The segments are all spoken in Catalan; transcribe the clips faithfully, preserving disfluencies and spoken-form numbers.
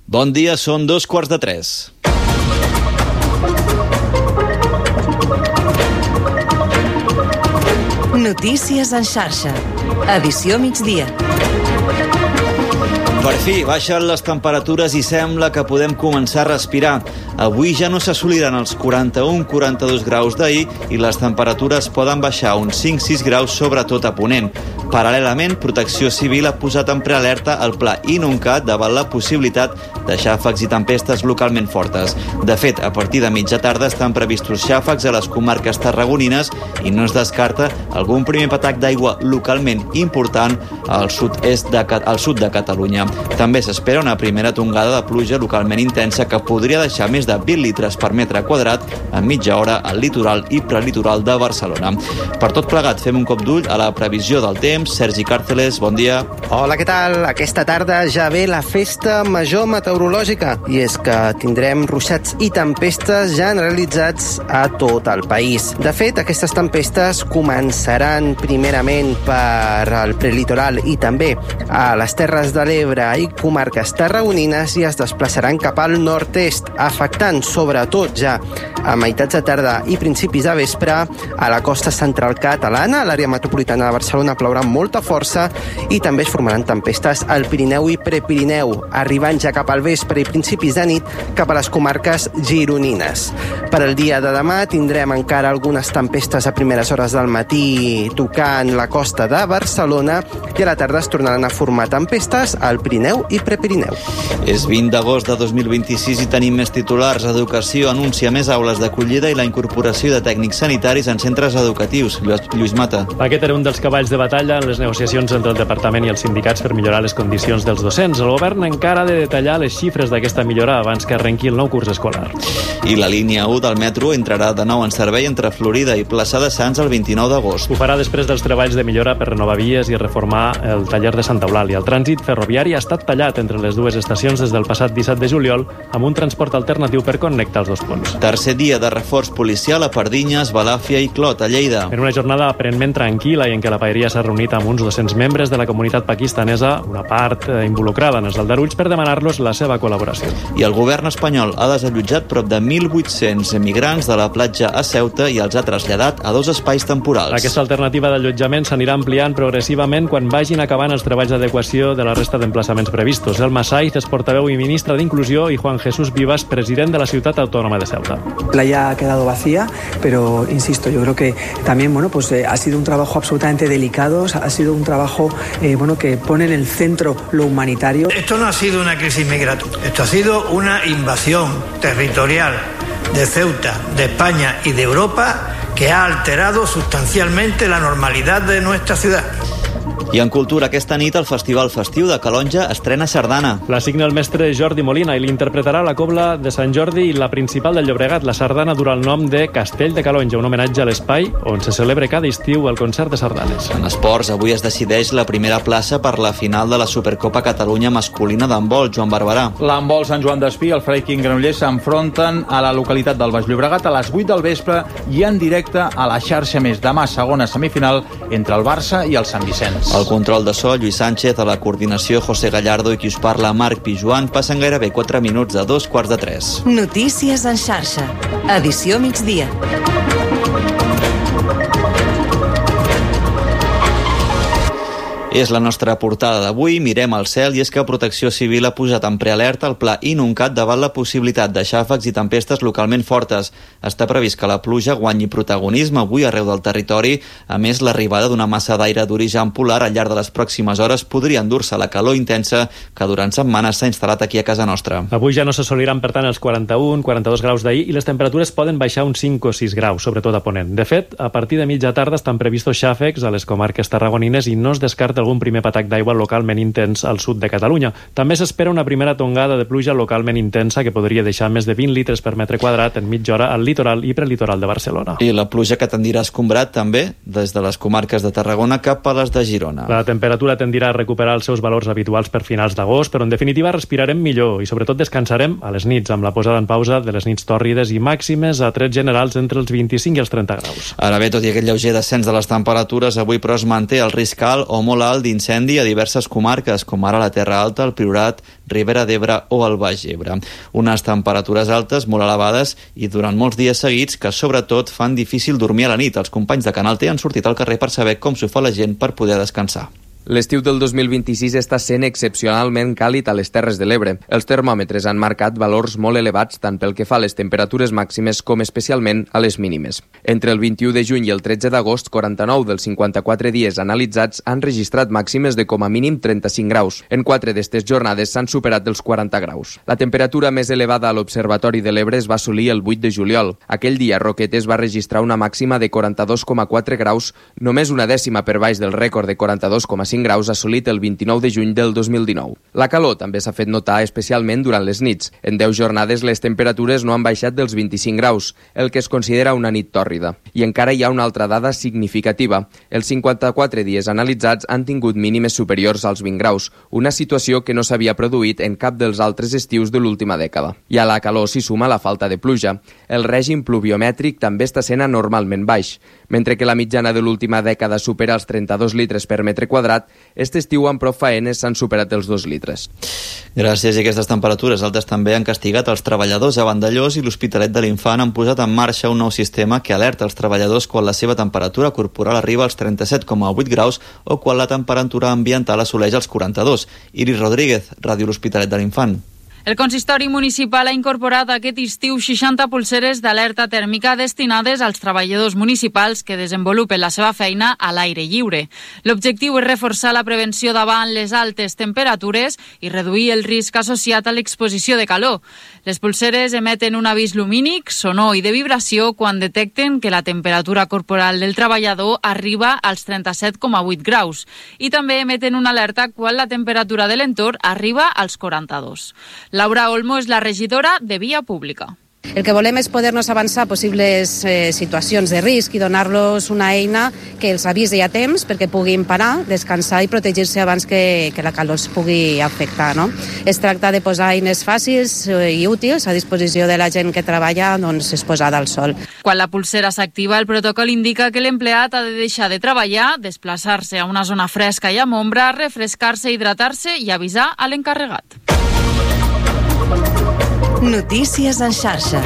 Bon dia, són dos quarts de tres. Notícies en xarxa. Edició migdia. Per fi, baixen les temperatures i sembla que podem començar a respirar. Avui ja no s'assoliran els quaranta-un quaranta-dos graus d'ahir i les temperatures poden baixar uns cinc sis graus, sobretot a Ponent. Paral·lelament, Protecció Civil ha posat en prealerta el Pla Inuncat davant la possibilitat de xàfecs i tempestes localment fortes. De fet, a partir de mitja tarda estan previstos xàfecs a les comarques tarragonines i no es descarta algun primer patac d'aigua localment important al sud-est de, al sud de Catalunya. També s'espera una primera tongada de pluja localment intensa que podria deixar més de vint litres per metre quadrat en mitja hora al litoral i prelitoral de Barcelona. Per tot plegat, fem un cop d'ull a la previsió del temps. Sergi Càrceles, bon dia. Hola, què tal? Aquesta tarda ja ve la festa major meteorològica i és que tindrem ruixats i tempestes generalitzats a tot el país. De fet, aquestes tempestes començaran primerament per al prelitoral i també a les Terres de l'Ebre i comarques tarragonines i es desplaçaran cap al nord-est, afectant sobretot ja a meitats de tarda i principis de vespre a la costa central catalana, a l'àrea metropolitana de Barcelona plourà molta força i també es formaran tempestes al Pirineu i Prepirineu, arribant ja cap al vespre i principis de nit cap a les comarques gironines. Per al dia de demà tindrem encara algunes tempestes a primeres hores del matí tocant la costa de Barcelona i a la tarda es tornaran a formar tempestes al Pirineu i Prepirineu. És vint d'agost de dos mil vint-i-sis i tenim més titulars. Educació anuncia més aules d'acollida i la incorporació de tècnics sanitaris en centres educatius. Lluís Mata. Aquest era un dels cavalls de batalla en les negociacions entre el Departament i els sindicats per millorar les condicions dels docents. El govern encara ha de detallar les xifres d'aquesta millora abans que arrenqui el nou curs escolar. I la línia u del metro entrarà de nou en servei entre Florida i Plaça de Sants el vint-i-nou d'agost. Ho farà després dels treballs de millora per renovar vies i reformar el taller de Santa Eulàlia. El trànsit ferroviari ha estat tallat entre les dues estacions des del passat disset de juliol amb un transport alternatiu per connectar els dos punts. Tercer dia de reforç policial a Pardinyes, Balàfia i Clot, a Lleida. En una jornada aparentment tranquil·la i en què la paeria s'ha reunit amb uns dos-cents membres de la comunitat pakistanesa, una part involucrada en els aldarulls, per demanar-los la seva col·laboració. I el govern espanyol ha desallotjat prop de mil vuit-cents migrants de la platja a Ceuta i els ha traslladat a dos espais temporals. Aquesta alternativa d'allotjament s'anirà ampliant progressivament quan vagin acabant els treballs d'adequació de la resta d'emplaçaments previstos. Elma Saiz és portaveu i ministra d'Inclusió i Juan Jesús Vivas, president de la ciutat autònoma de Ceuta. La playa ha quedado vacía, pero insisto, yo creo que también, bueno, pues eh, ha sido un trabajo absolutamente delicado, ha sido un trabajo eh, bueno, que pone en el centro lo humanitario. Esto no ha sido una crisis migratoria, esto ha sido una invasión territorial de Ceuta, de España y de Europa que ha alterado sustancialmente la normalidad de nuestra ciudad. I en cultura, aquesta nit el Festival Festiu de Calonge estrena sardana. La signa el mestre Jordi Molina i l'interpretarà la Cobla de Sant Jordi i la principal del Llobregat. La sardana durà el nom de Castell de Calonge, un homenatge a l'espai on se celebra cada estiu el concert de sardanes. En esports, avui es decideix la primera plaça per la final de la Supercopa Catalunya masculina d'handbol. Joan Barberà. L'handbol Sant Joan d'Espí i el Freiking Granollers s'enfronten a la localitat del Baix Llobregat a les vuit del vespre i en directe a la xarxa més. Demà, segona semifinal entre el Barça i el Sant Vicenç. El control de so, Lluís Sánchez, a la coordinació, José Gallardo i qui us parla, Marc Pijuan, passen gairebé quatre minuts de dos quarts de tres. Notícies en xarxa. Edició migdia. És la nostra portada d'avui. Mirem al cel i és que Protecció Civil ha posat en prealerta el Pla Inuncat davant la possibilitat de xàfecs i tempestes localment fortes. Està previst que la pluja guanyi protagonisme avui arreu del territori. A més, l'arribada d'una massa d'aire d'origen polar al llarg de les pròximes hores podria endur-se la calor intensa que durant setmanes s'ha instal·lat aquí a casa nostra. Avui ja no s'assoliran, per tant, els quaranta-un quaranta-dos graus d'ahir i les temperatures poden baixar uns cinc o sis graus, sobretot a Ponent. De fet, a partir de mitja tarda estan previstos xàfecs a les comarques tarragonines i no es descarta algun primer patac d'aigua localment intens al sud de Catalunya. També s'espera una primera tongada de pluja localment intensa que podria deixar més de vint litres per metre quadrat en mitja hora al litoral i prelitoral de Barcelona. I la pluja que tendirà a escombrar també des de les comarques de Tarragona cap a les de Girona. La temperatura tendirà a recuperar els seus valors habituals per finals d'agost, però en definitiva respirarem millor i sobretot descansarem a les nits amb la posada en pausa de les nits tòrrides i màximes a trets generals entre els vint-i-cinc i els trenta graus. Ara bé, tot i aquest lleuger descens de les temperatures, avui però es manté el risc alt o molt alt alt d'incendi a diverses comarques, com ara la Terra Alta, el Priorat, Ribera d'Ebre o el Baix Ebre. Unes temperatures altes molt elevades i durant molts dies seguits que sobretot fan difícil dormir a la nit. Els companys de Canal T han sortit al carrer per saber com s'ho fa la gent per poder descansar. L'estiu del dos mil vint-i-sis està sent excepcionalment càlid a les Terres de l'Ebre. Els termòmetres han marcat valors molt elevats tant pel que fa a les temperatures màximes com especialment a les mínimes. Entre el vint-i-u de juny i el tretze d'agost, quaranta-nou dels cinquanta-quatre dies analitzats han registrat màximes de com a mínim trenta-cinc graus. En quatre d'estes jornades s'han superat els quaranta graus. La temperatura més elevada a l'Observatori de l'Ebre es va assolir el vuit de juliol. Aquell dia, Roquetes va registrar una màxima de quaranta-dos coma quatre graus, només una dècima per baix del rècord de quaranta-dos coma cinc graus assolit el vint-i-nou de juny del dos mil dinou. La calor també s'ha fet notar especialment durant les nits. En deu jornades les temperatures no han baixat dels vint-i-cinc graus, el que es considera una nit tòrrida. I encara hi ha una altra dada significativa. Els cinquanta-quatre dies analitzats han tingut mínimes superiors als vint graus, una situació que no s'havia produït en cap dels altres estius de l'última dècada. I a la calor s'hi suma la falta de pluja. El règim pluviomètric també està sent anormalment baix. Mentre que la mitjana de l'última dècada supera els trenta-dos litres per metre quadrat, aquest estiu amb prou faenes s'han superat els dos litres. Gràcies a aquestes temperatures altes també han castigat els treballadors a Vandellós i l'Hospitalet de l'Infant han posat en marxa un nou sistema que alerta els treballadors quan la seva temperatura corporal arriba als trenta-set coma vuit graus o quan la temperatura ambiental assoleix els quaranta-dos. Iris Rodríguez, Ràdio L'Hospitalet de l'Infant. El consistori municipal ha incorporat aquest estiu seixanta pulseres d'alerta tèrmica destinades als treballadors municipals que desenvolupen la seva feina a l'aire lliure. L'objectiu és reforçar la prevenció davant les altes temperatures i reduir el risc associat a l'exposició de calor. Les pulseres emeten un avís lumínic, sonor i de vibració quan detecten que la temperatura corporal del treballador arriba als trenta-set coma vuit graus i també emeten una alerta quan la temperatura de l'entorn arriba als quaranta-dos. Laura Olmo és la regidora de Via Pública. El que volem és poder-nos avançar possibles eh, situacions de risc i donar-los una eina que els avisi a temps perquè puguin parar, descansar i protegir-se abans que, que la calor es pugui afectar. No? Es tracta de posar eines fàcils i útils a disposició de la gent que treballa doncs, exposada al sol. Quan la pulsera s'activa, el protocol indica que l'empleat ha de deixar de treballar, desplaçar-se a una zona fresca i amb ombra, refrescar-se, hidratar-se i avisar a l'encarregat. Notícies en xarxa.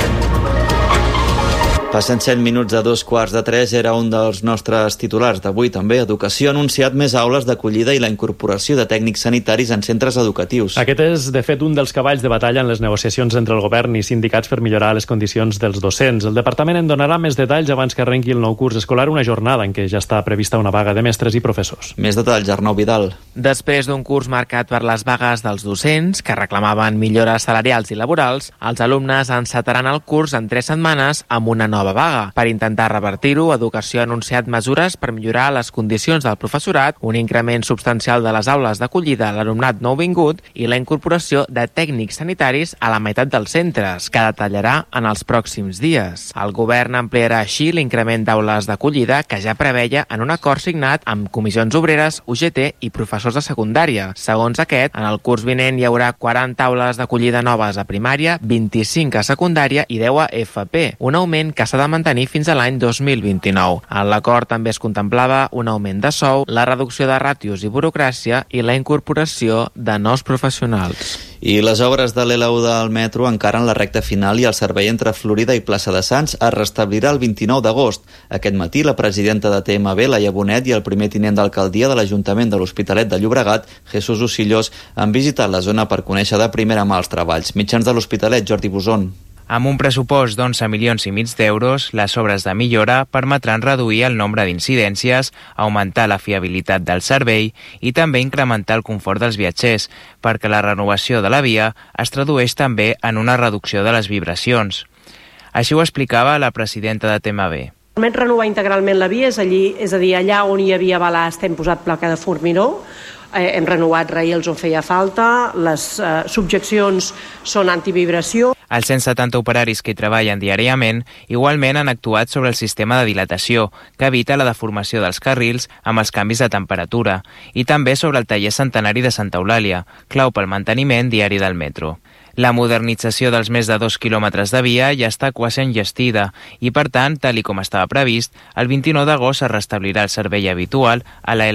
Passen set minuts de dos quarts de tres, era un dels nostres titulars d'avui també. Educació ha anunciat més aules d'acollida i la incorporació de tècnics sanitaris en centres educatius. Aquest és, de fet, un dels cavalls de batalla en les negociacions entre el govern i sindicats per millorar les condicions dels docents. El departament en donarà més detalls abans que arrenqui el nou curs escolar, una jornada en què ja està prevista una vaga de mestres i professors. Més detalls, Arnau Vidal. Després d'un curs marcat per les vagues dels docents, que reclamaven millores salarials i laborals, els alumnes encetaran el curs en tres setmanes amb una nova vaga. Per intentar revertir-ho, Educació ha anunciat mesures per millorar les condicions del professorat, un increment substancial de les aules d'acollida a l'alumnat nouvingut i la incorporació de tècnics sanitaris a la meitat dels centres, que detallarà en els pròxims dies. El govern ampliarà així l'increment d'aules d'acollida que ja preveia en un acord signat amb comissions obreres, U G T i professors de secundària. Segons aquest, en el curs vinent hi haurà quaranta aules d'acollida noves a primària, vint-i-cinc a secundària i deu a F P, un augment que s'ha de mantenir fins a l'any dos mil vint-i-nou. En l'acord també es contemplava un augment de sou, la reducció de ràtios i burocràcia i la incorporació de nous professionals. I les obres de l'L u del metro encara en la recta final i el servei entre Florida i Plaça de Sants es restablirà el vint-i-nou d'agost. Aquest matí, la presidenta de T M B, Laia Bonet, i el primer tinent d'alcaldia de l'Ajuntament de l'Hospitalet de Llobregat, Jesús Ocillós, han visitat la zona per conèixer de primera mà els treballs. Mitjans de l'Hospitalet, Jordi Bosón. Amb un pressupost d'onze milions i mig d'euros, les obres de millora permetran reduir el nombre d'incidències, augmentar la fiabilitat del servei i també incrementar el confort dels viatgers, perquè la renovació de la via es tradueix també en una reducció de les vibracions. Així ho explicava la presidenta de T M B. Permet renovar integralment la via, és, allí, és a dir, allà on hi havia balast hem posat placa de formigó, eh, hem renovat rails on feia falta, les eh, subjeccions són antivibració. Els cent setanta operaris que hi treballen diàriament igualment han actuat sobre el sistema de dilatació, que evita la deformació dels carrils amb els canvis de temperatura, i també sobre el taller centenari de Santa Eulàlia, clau pel manteniment diari del metro. La modernització dels més de dos quilòmetres de via ja està quasi enllestida i, per tant, tal i com estava previst, el vint-i-nou d'agost es restablirà el servei habitual a la L u.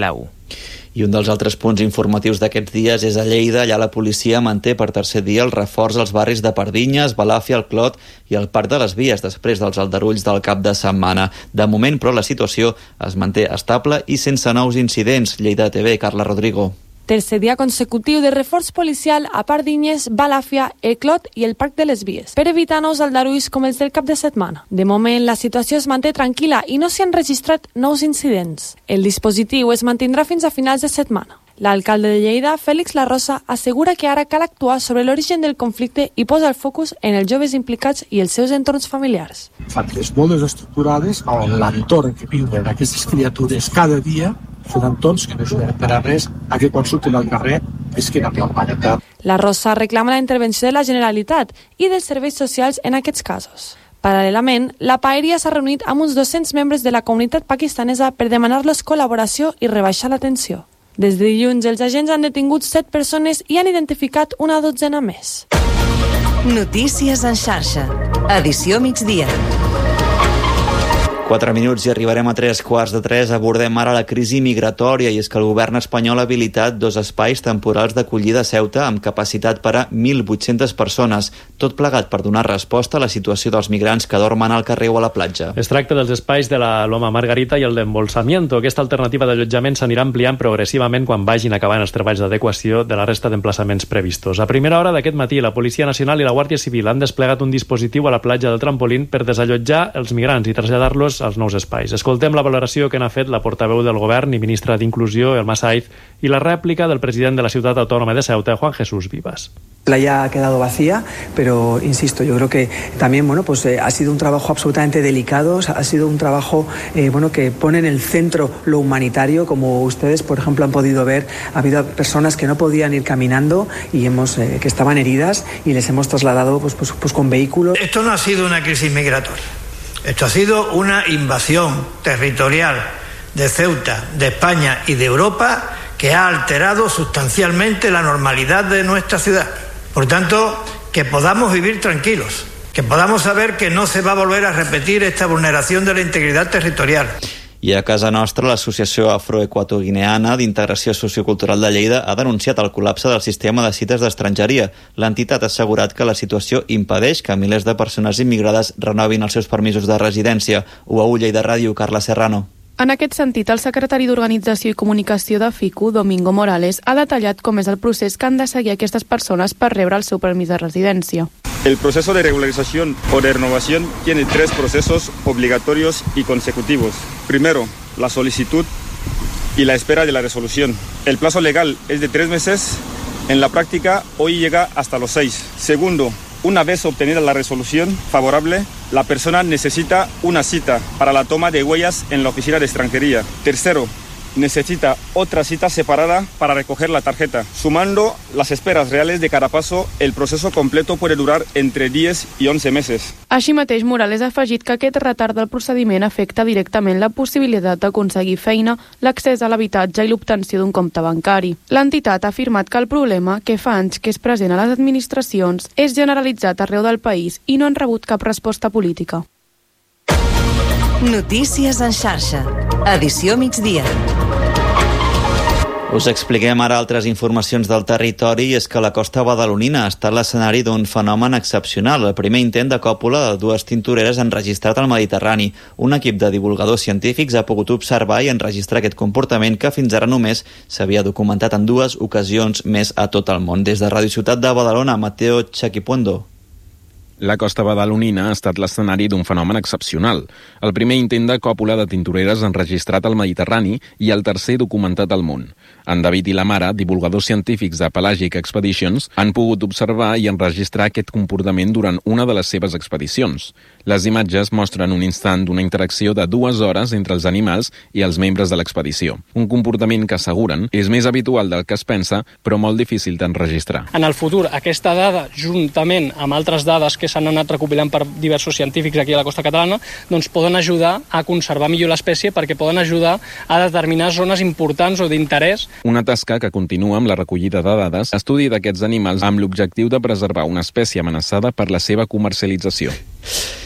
I un dels altres punts informatius d'aquests dies és a Lleida. Allà la policia manté per tercer dia el reforç als barris de Pardinyes, Balàfia, el Clot i el Parc de les Vies, després dels aldarulls del cap de setmana. De moment, però, la situació es manté estable i sense nous incidents. Lleida T V, Carla Rodrigo. Tercer dia consecutiu de reforç policial a Pardinyes, Balàfia, el Clot i el Parc de les Vies, per evitar nous aldarulls com els del cap de setmana. De moment, la situació es manté tranquil·la i no s'hi han registrat nous incidents. El dispositiu es mantindrà fins a finals de setmana. L'alcalde de Lleida, Fèlix Larrosa, assegura que ara cal actuar sobre l'origen del conflicte i posa el focus en els joves implicats i els seus entorns familiars. Famílies molt desestructurades, on l'entorn que viuen aquestes criatures cada dia són entorns que no ajuden per a res a que quan surten al carrer és que no normalitat. La Rosa reclama la intervenció de la Generalitat i dels serveis socials en aquests casos. Paral·lelament, la Paeria s'ha reunit amb uns dos-cents membres de la comunitat pakistanesa per demanar-los col·laboració i rebaixar la tensió. Des de dilluns, els agents han detingut set persones i han identificat una dotzena més. Notícies en xarxa. Edició migdia. Quatre minuts i arribarem a tres quarts de tres. Abordem ara la crisi migratòria i és que el govern espanyol ha habilitat dos espais temporals d'acollida a Ceuta amb capacitat per a mil vuit-centes persones, tot plegat per donar resposta a la situació dels migrants que dormen al carrer o a la platja. Es tracta dels espais de la Loma Margarita i el d'embolsamiento. Aquesta alternativa d'allotjament s'anirà ampliant progressivament quan vagin acabant els treballs d'adequació de la resta d'emplaçaments previstos. A primera hora d'aquest matí, la Policia Nacional i la Guàrdia Civil han desplegat un dispositiu a la platja del Trampolín per desallotjar els migrants i traslladar-los als nous espais. Escoltem la valoració que n'ha fet la portaveu del govern i ministra d'Inclusió, Elma Saiz, i la rèplica del president de la ciutat autònoma de Ceuta, Juan Jesús Vivas. La playa ha quedado vacía, pero insisto, yo creo que también bueno, pues, eh, ha sido un trabajo absolutamente delicado, ha sido un trabajo eh, bueno, que pone en el centro lo humanitario, como ustedes, por ejemplo, han podido ver. Ha habido personas que no podían ir caminando y hemos eh, que estaban heridas y les hemos trasladado pues, pues, pues con vehículos. Esto no ha sido una crisis migratoria. Esto ha sido una invasión territorial de Ceuta, de España y de Europa que ha alterado sustancialmente la normalidad de nuestra ciudad. Por tanto, que podamos vivir tranquilos, que podamos saber que no se va a volver a repetir esta vulneración de la integridad territorial. I a casa nostra, l'Associació Afroequatoguineana d'Integració Sociocultural de Lleida ha denunciat el col·lapse del sistema de cites d'estrangeria. L'entitat ha assegurat que la situació impedeix que milers de persones immigrades renovin els seus permisos de residència. U A U Lleida Ràdio, Carla Serrano. En aquest sentit, el secretari d'Organització i Comunicació de FICU, Domingo Morales, ha detallat com és el procés que han de seguir aquestes persones per rebre el seu permís de residència. El proceso de regularización o de renovación tiene tres procesos obligatorios y consecutivos. Primero, la solicitud y la espera de la resolución. El plazo legal es de tres meses. En la práctica, hoy llega hasta los seis. Segundo, una vez obtenida la resolución favorable, la persona necesita una cita para la toma de huellas en la oficina de extranjería. Tercero, necesita otra cita separada para recoger la tarjeta. Sumando las esperas reales de cada paso, el proceso completo puede durar entre diez y once meses. Així mateix, Morales ha afegit que aquest retard del procediment afecta directament la possibilitat d'aconseguir feina, l'accés a l'habitatge i l'obtenció d'un compte bancari. L'entitat ha afirmat que el problema, que fa anys que és present a les administracions, és generalitzat arreu del país i no han rebut cap resposta política. Notícies en xarxa. Edició migdia. Us expliquem ara altres informacions del territori i és que la costa badalonina ha estat l'escenari d'un fenomen excepcional. El primer intent de còpula de dues tintoreres enregistrat al Mediterrani. Un equip de divulgadors científics ha pogut observar i enregistrar aquest comportament que fins ara només s'havia documentat en dues ocasions més a tot el món. Des de Ràdio Ciutat de Badalona, Mateo Chaquipuendo. La costa badalonina ha estat l'escenari d'un fenomen excepcional. El primer intent de còpula de tintoreres enregistrat al Mediterrani i el tercer documentat al món. En David i la Mara, divulgadors científics de Pelagic Expeditions, han pogut observar i enregistrar aquest comportament durant una de les seves expedicions. Les imatges mostren un instant d'una interacció de dues hores entre els animals i els membres de l'expedició. Un comportament que asseguren és més habitual del que es pensa, però molt difícil d'enregistrar. En el futur, aquesta dada, juntament amb altres dades que s'han anat recopilant per diversos científics aquí a la costa catalana, doncs poden ajudar a conservar millor l'espècie perquè poden ajudar a determinar zones importants o d'interès. Una tasca que continua amb la recollida de dades, estudi d'aquests animals amb l'objectiu de preservar una espècie amenaçada per la seva comercialització.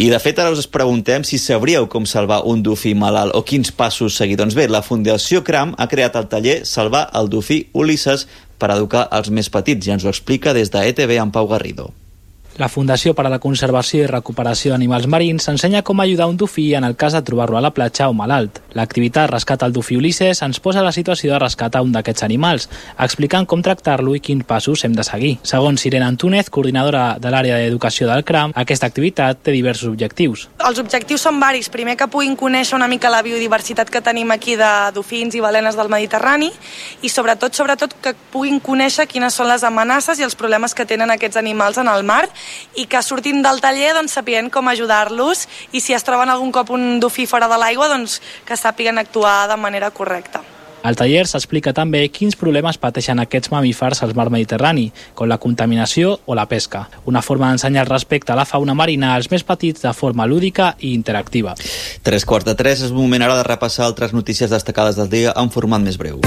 I de fet ara us preguntem si sabríeu com salvar un dofí malalt o quins passos seguir. Doncs bé, la Fundació Cram ha creat el taller Salvar el dofí Ulisses per educar els més petits i ens ho explica des de E T V amb Pau Garrido. La Fundació per a la Conservació i Recuperació d'Animals Marins ensenya com ajudar un dofí en el cas de trobar-lo a la platja o malalt. L'activitat Rescat al dofí Ulisses ens posa a la situació de rescatar un d'aquests animals, explicant com tractar-lo i quins passos hem de seguir. Segons Irene Antúnez, coordinadora de l'àrea d'educació del Cram, aquesta activitat té diversos objectius. Els objectius són varis. Primer, que puguin conèixer una mica la biodiversitat que tenim aquí de dofins i balenes del Mediterrani i sobretot, sobretot que puguin conèixer quines són les amenaces i els problemes que tenen aquests animals en el mar i que surtin del taller doncs, sapient com ajudar-los i si es troben algun cop un dofí fora de l'aigua doncs, que sàpiguen actuar de manera correcta. Al taller s'explica també quins problemes pateixen aquests mamífers al mar Mediterrani, com la contaminació o la pesca. Una forma d'ensenyar el respecte a la fauna marina als més petits de forma lúdica i interactiva. Tres quarts de tres, és moment ara de repassar altres notícies destacades del dia en format més breu.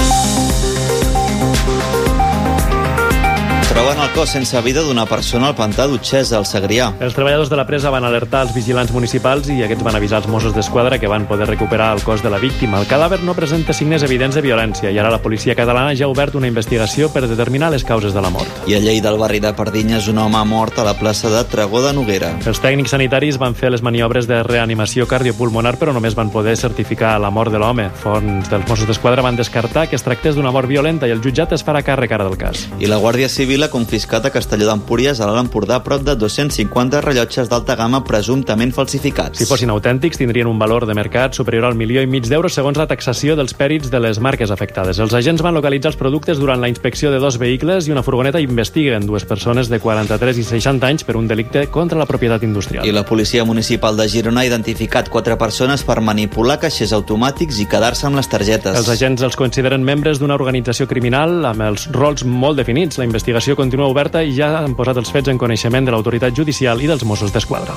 Troben el cos sense vida d'una persona al pantà d'Utxesa, al Segrià. Els treballadors de la presa van alertar els vigilants municipals i aquests van avisar els Mossos d'Esquadra que van poder recuperar el cos de la víctima. El cadàver no presenta signes evidents de violència i ara la policia catalana ja ha obert una investigació per determinar les causes de la mort. I a Lleida, al barri de Pardinyes, un home ha mort a la plaça de Tregó de Noguera. Els tècnics sanitaris van fer les maniobres de reanimació cardiopulmonar però només van poder certificar la mort de l'home. Fonts dels Mossos d'Esquadra van descartar que es tractés d'una mort violenta i el jutjat es farà càrrec ara del cas. I la Guàrdia Civil ha confiscat a Castelló d'Empúries, a l'Alt Empordà, prop de dos-cents cinquanta rellotges d'alta gamma presumptament falsificats. Si fossin autèntics, tindrien un valor de mercat superior al milió i mig d'euros segons la taxació dels pèrits de les marques afectades. Els agents van localitzar els productes durant la inspecció de dos vehicles i una furgoneta i investiguen dues persones de quaranta-tres i seixanta anys per un delicte contra la propietat industrial. I la policia municipal de Girona ha identificat quatre persones per manipular caixers automàtics i quedar-se amb les targetes. Els agents els consideren membres d'una organització criminal amb els rols molt definits. La investigació continua oberta i ja han posat els fets en coneixement de l'autoritat judicial i dels Mossos d'Esquadra.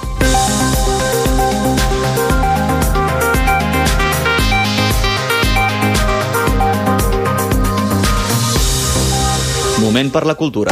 Moment per la cultura.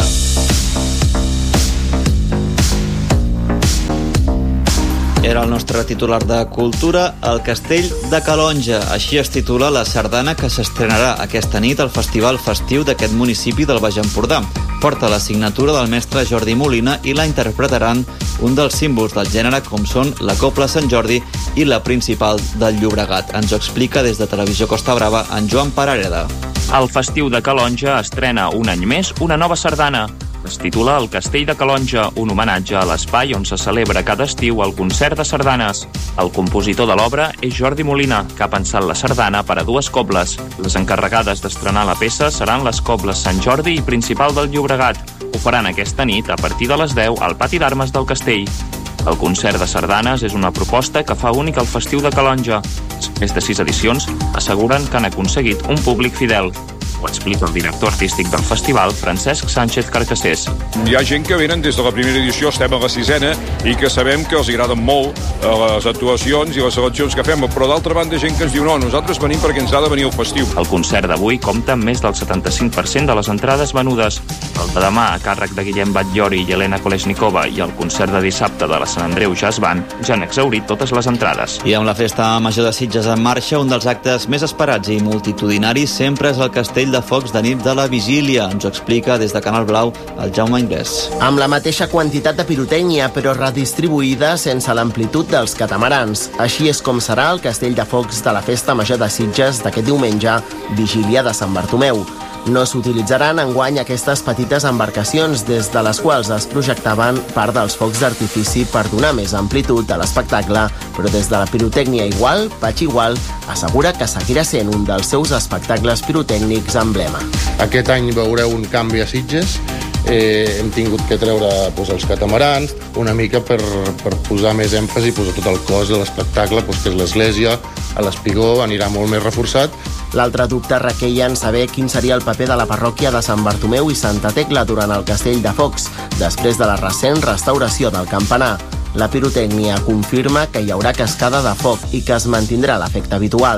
Era el nostre titular de Cultura, el Castell de Calonge. Així es titula la sardana que s'estrenarà aquesta nit al Festival Festiu d'aquest municipi del Baix Empordà. Porta la signatura del mestre Jordi Molina i la interpretaran un dels símbols del gènere com són la Cobla Sant Jordi i la Principal del Llobregat. Ens ho explica des de Televisió Costa Brava en Joan Parareda. El Festiu de Calonge estrena un any més una nova sardana. Es titula El Castell de Calonge, un homenatge a l'espai on se celebra cada estiu el concert de sardanes. El compositor de l'obra és Jordi Molina, que ha pensat la sardana per a dues cobles. Les encarregades d'estrenar la peça seran les cobles Sant Jordi i Principal del Llobregat. Ho faran aquesta nit a partir de les deu al pati d'armes del castell. El concert de sardanes és una proposta que fa únic el Festiu de Calonge. Més de sis edicions asseguren que han aconseguit un públic fidel. Ho explica el director artístic del festival, Francesc Sánchez Carcassés. Hi ha gent que venen des de la primera edició, estem a la sisena, i que sabem que els agraden molt les actuacions i les seleccions que fem, però d'altra banda gent que ens diu no, nosaltres venim perquè ens ha de venir el festiu. El concert d'avui compta amb més del setanta-cinc per cent de les entrades venudes. El de demà, a càrrec de Guillem Batllori i Helena Kolesnikova, i el concert de dissabte de la Sant Andreu Jazz Band ja han exhaurit totes les entrades. I amb la festa major de Sitges en marxa, un dels actes més esperats i multitudinaris sempre és el Castell de Focs de nit de la Vigília. Ens ho explica des de Canal Blau el Jaume Ingrés. Amb la mateixa quantitat de pirotècnia, però redistribuïda sense l'amplitud dels catamarans. Així és com serà el Castell de Focs de la Festa Major de Sitges d'aquest diumenge, Vigília de Sant Bartomeu. No s'utilitzaran enguany aquestes petites embarcacions des de les quals es projectaven part dels focs d'artifici per donar més amplitud a l'espectacle, però des de la pirotècnia igual, Patxi Igual assegura que seguirà sent un dels seus espectacles pirotècnics emblema. Aquest any veureu un canvi a Sitges. Eh, hem tingut que treure doncs, els catamarans una mica per, per posar més èmfasi, posar tot el cos de l'espectacle, doncs, que és l'església, a l'Espigó anirà molt més reforçat. L'altre dubte requeia en saber quin seria el paper de la parròquia de Sant Bartomeu i Santa Tecla durant el Castell de Focs, després de la recent restauració del campanar. La pirotècnia confirma que hi haurà cascada de foc i que es mantindrà l'efecte habitual.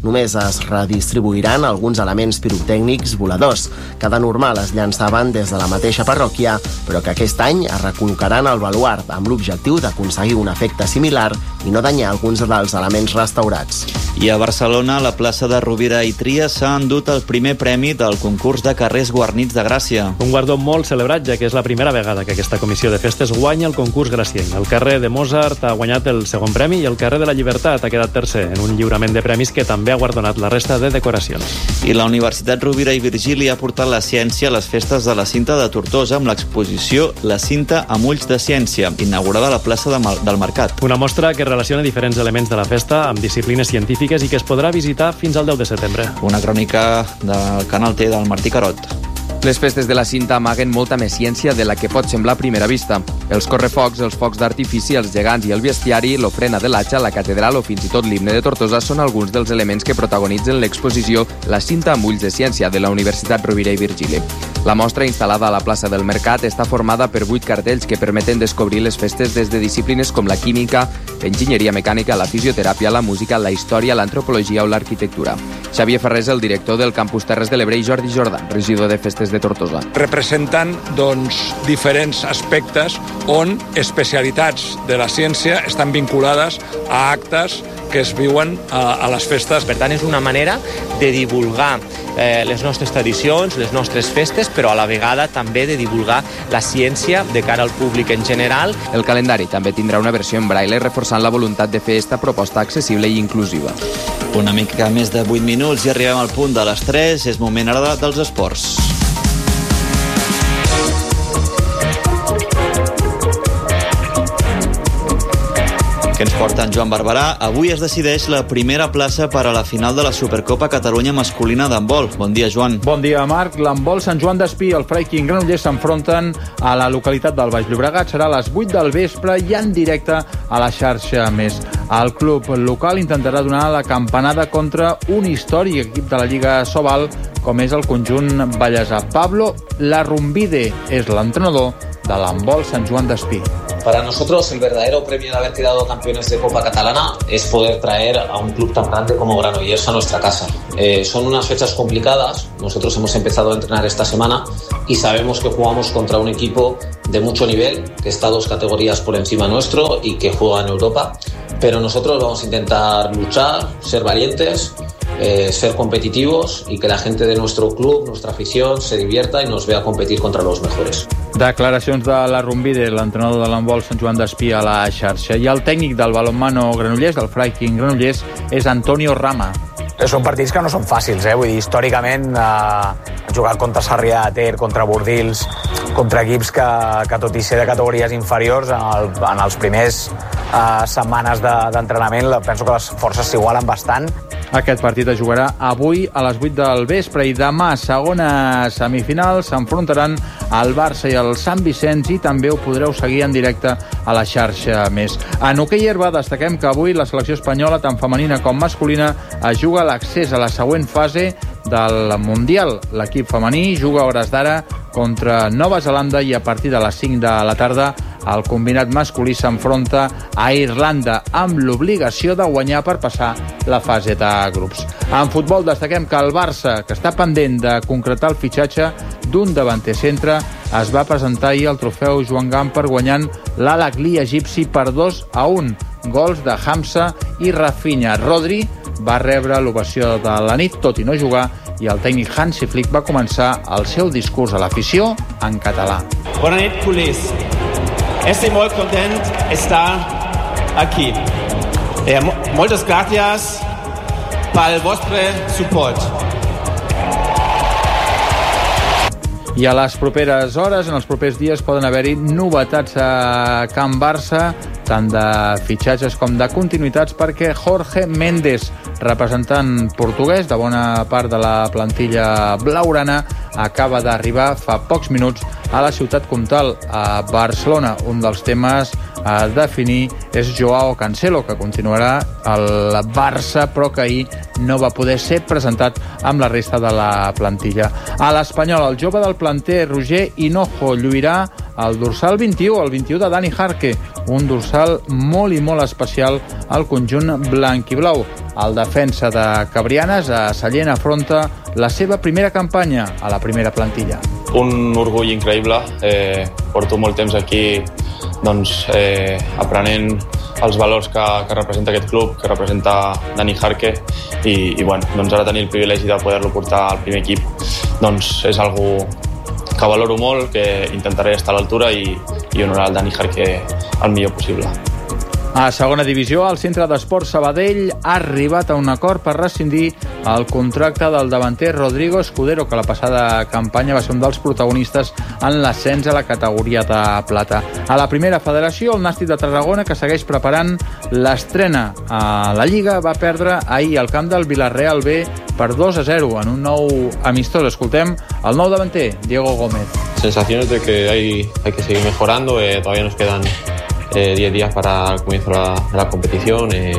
només es redistribuiran alguns elements pirotècnics voladors. Cada normal es llançaven des de la mateixa parròquia, però que aquest any es recol·locaran al baluard amb l'objectiu d'aconseguir un efecte similar i no danyar alguns dels elements restaurats. I a Barcelona, a la plaça de Rovira i Tria s'ha endut el primer premi del concurs de carrers guarnits de Gràcia. Un guardó molt celebrat, ja que és la primera vegada que aquesta comissió de festes guanya el concurs gracienc. El carrer de Mozart ha guanyat el segon premi i el carrer de la Llibertat ha quedat tercer, en un lliurament de premis que també ha guardonat la resta de decoracions. I la Universitat Rovira i Virgili ha portat la ciència a les festes de la Cinta de Tortosa amb l'exposició La Cinta amb ulls de ciència, inaugurada a la plaça de Mal- del Mercat. Una mostra que relaciona diferents elements de la festa amb disciplines científiques i que es podrà visitar fins al deu de setembre. Una crònica del Canal T del Martí Carot. Les festes de la Cinta amaguen molta més ciència de la que pot semblar a primera vista. Els correfocs, els focs d'artifici, els gegants i el bestiari, l'ofrena de l'Atxa, la catedral o fins i tot l'himne de Tortosa són alguns dels elements que protagonitzen l'exposició La Cinta amb ulls de ciència de la Universitat Rovira i Virgili. La mostra, instal·lada a la plaça del Mercat, està formada per vuit cartells que permeten descobrir les festes des de disciplines com la química, l'enginyeria mecànica, la fisioteràpia, la música, la història, l'antropologia o l'arquitectura. Xavier Ferrés, el director del Campus Terres de l'Ebre, i Jordi Jordan, regidor de Festes de Tortosa. Representen doncs, diferents aspectes on especialitats de la ciència estan vinculades a actes que es viuen a, a les festes. Per tant, és una manera de divulgar eh, les nostres tradicions, les nostres festes, però a la vegada també de divulgar la ciència de cara al públic en general. El calendari també tindrà una versió en braille, reforçant la voluntat de fer esta proposta accessible i inclusiva. Una mica més de vuit minuts i arribem al punt de les tres. És moment ara dels esports. Que ens porta en Joan Barberà. Avui es decideix la primera plaça per a la final de la Supercopa Catalunya masculina d'handbol. Bon dia, Joan. Bon dia, Marc. L'handbol Sant Joan d'Espí i el Freiking Granollers s'enfronten a la localitat del Baix Llobregat. Serà a les vuit del vespre i en directe a la xarxa Més. El club local intentarà donar la campanada contra un històric equip de la Lliga Sobal, com és el conjunt ballesà. Pablo Larrumbide és l'entrenador de l'handbol Sant Joan d'Espí. Para nosotros el verdadero premio de haber quedado campeones de Copa Catalana es poder traer a un club tan grande como Granollers a nuestra casa. Eh, son unas fechas complicadas, nosotros hemos empezado a entrenar esta semana y sabemos que jugamos contra un equipo de mucho nivel, que está dos categorías por encima nuestro y que juega en Europa, pero nosotros vamos a intentar luchar, ser valientes, Eh, ser competitivos y que la gente de nuestro club, nuestra afición, se divierta y nos vea competir contra los mejores. Declaracions de Larrumbide, l'entrenador de l'handbol Sant Joan d'Espí a la xarxa. I el tècnic del balonmano Granollers, del Freiking Granollers, és Antonio Rama. Són partits que no són fàcils, eh? Vull dir, històricament eh, jugar contra Sarrià de Ter, contra Bordils, contra equips que, que tot i ser de categories inferiors, en, el, en els primers eh, setmanes de, d'entrenament penso que les forces s'igualen bastant. Aquest partit es jugarà avui a les vuit del vespre i demà, segona semifinal, s'enfrontaran el Barça i el Sant Vicenç i també ho podreu seguir en directe a la xarxa Més. En hoquei herba destaquem que avui la selecció espanyola, tant femenina com masculina, es juga l'accés a la següent fase del Mundial. L'equip femení juga a hores d'ara contra Nova Zelanda i a partir de les cinc de la tarda el combinat masculí s'enfronta a Irlanda amb l'obligació de guanyar per passar la fase de grups. En futbol destaquem que el Barça, que està pendent de concretar el fitxatge d'un davanter centre, es va presentar ahir al trofeu Joan Gamper guanyant l'Al-Ahly egipci per dos a un. Gols de Hamza i Rafinha. Rodri va rebre l'ovació de la nit, tot i no jugar, i el tècnic Hansi Flick va començar el seu discurs a l'afició en català. Bona nit, culers. Estic molt content d'estar aquí. Eh, moltes gràcies pel vostre suport. I a les properes hores, en els propers dies, poden haver-hi novetats a Can Barça, tant de fitxatges com de continuïtats, perquè Jorge Méndez, representant portuguès de bona part de la plantilla blaugrana, acaba d'arribar fa pocs minuts a la ciutat comtal, a Barcelona. Un dels temes a definir és Joao Cancelo, que continuarà al Barça, però que ahir no va poder ser presentat amb la resta de la plantilla. A l'Espanyol, el jove del planter Roger Hinojo lluirà el dorsal vint-i-u, el vint-i-u de Dani Jarque, un dorsal molt i molt especial al conjunt blanc i blau. El defensa de Cabrianes a Sallent afronta la seva primera campanya a la primera plantilla. Un orgull increïble, eh, porto molt temps aquí doncs, eh, aprenent els valors que, que representa aquest club, que representa Dani Jarque i, i bueno, doncs ara tenir el privilegi de poder-lo portar al primer equip doncs és algo que valoro molt, que intentaré estar a l'altura i, i honorar el Dani Jarque el millor possible. A segona divisió, el Centre d'Esports Sabadell ha arribat a un acord per rescindir el contracte del davanter Rodrigo Escudero, que la passada campanya va ser un dels protagonistes en l'ascens a la categoria de plata. A la primera federació, el Nàstic de Tarragona, que segueix preparant l'estrena a la Lliga, va perdre ahir al camp del Villarreal B per dos a zero en un nou amistós. Escoltem el nou davanter, Diego Gómez. Sensaciones de que hay, hay que seguir mejorando, eh, todavía nos quedan Eh, diez días para el comienzo de la, de la competición. Eh,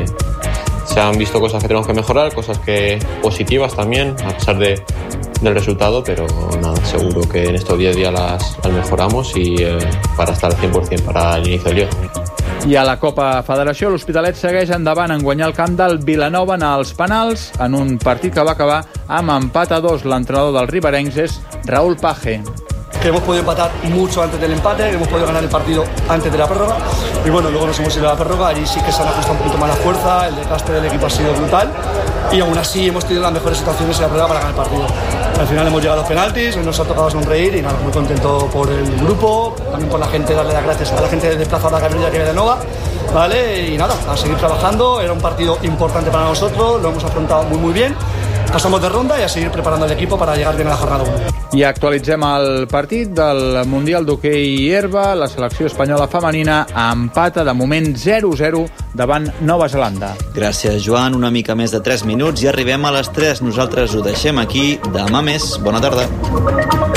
se han visto cosas que tenemos que mejorar, cosas que positivas también, a pesar de, del resultado, pero nada, seguro que en estos diez días las, las mejoramos y eh, para estar al cien por ciento para el inicio del Liga. I a la Copa Federació, l'Hospitalet segueix endavant en guanyar el camp del Vilanova en els penals en un partit que va acabar amb empat a dos. L'entrenador dels riberencs és Raúl Page. Que hemos podido empatar mucho antes del empate, que hemos podido ganar el partido antes de la prórroga y bueno, luego nos hemos ido a la prórroga, allí sí que se han ajustado un poquito más la fuerza, el desgaste del equipo ha sido brutal y aún así hemos tenido las mejores situaciones en la prórroga para ganar el partido. Al final hemos llegado a los penaltis, nos ha tocado sonreír y nada, muy contento por el grupo, también por la gente, darle las gracias a la gente desplazada que ha venido aquí de Nova, ¿vale? Y nada, a seguir trabajando, era un partido importante para nosotros, lo hemos afrontado muy muy bien. Passamos de ronda i a seguir preparando el equipo para llegar bien a la jornada uno. I actualitzem el partit del Mundial d'Hoquei Herba. La selecció espanyola femenina empata de moment zero a zero davant Nova Zelanda. Gràcies, Joan. Una mica més de tres minuts i arribem a les tres. Nosaltres ho deixem aquí. Demà més. Bona tarda.